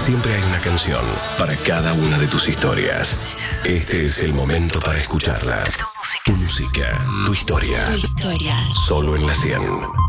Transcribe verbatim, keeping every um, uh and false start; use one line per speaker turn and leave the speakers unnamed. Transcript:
Siempre hay una canción para cada una de tus historias. Este es el momento para escucharlas. Tu música, tu historia.
Tu historia.
Solo en la cien.